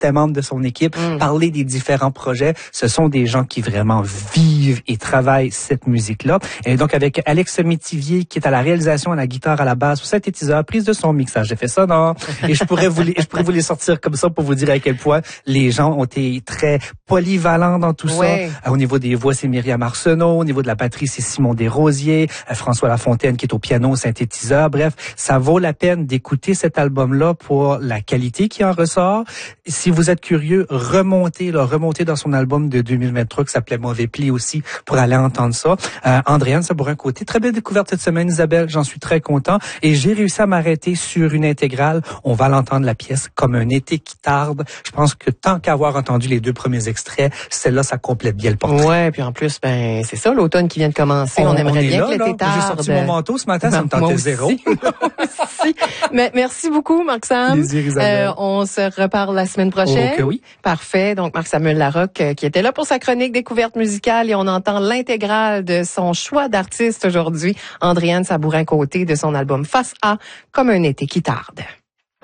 était membre de son équipe, parler des différents projets. Ce sont des gens qui vraiment vivent et travaillent cette musique-là. Et donc, avec Alex Métivier, qui est à la réalisation, à la guitare, à la basse, au synthétiseur, prise de son, mixage. J'ai fait ça, non? Et je pourrais vous les sortir comme ça pour vous dire à quel point les gens ont été très polyvalents dans tout ça. Au niveau des voix, c'est Myriam Arsenault. Au niveau de la batterie, c'est Simon Desrosiers. François Lafontaine, qui est au piano, au synthétiseur. Bref, ça vaut la peine d'écouter cet album-là pour la qualité qui en ressort. Si vous êtes curieux, remontez dans son album de 2023 qui s'appelait Mauvais Pli aussi pour aller entendre ça. Andréane Sabourin-Côté, très belle découverte cette semaine, Isabelle, j'en suis très content. Et j'ai réussi à m'arrêter sur une intégrale. On va l'entendre, la pièce, comme un été qui tarde. Je pense que tant qu'avoir entendu les 2 premiers extraits, celle-là, ça complète bien le portrait. Ouais, puis en plus, c'est ça, l'automne qui vient de commencer. On aimerait bien que l'été tarde. J'ai sorti mon manteau ce matin, ça me tentait zéro. Mais merci beaucoup, Marc-Sam. Plaisir, Isabelle. On se reparle la semaine prochaine. Ok, oui. Parfait. Donc, Marc-Samuel Larocque qui était là pour sa chronique découverte musicale et on entend l'intégrale de son choix d'artiste aujourd'hui, Andréane Sabourin-Côté, de son album Face A, comme un été qui tarde.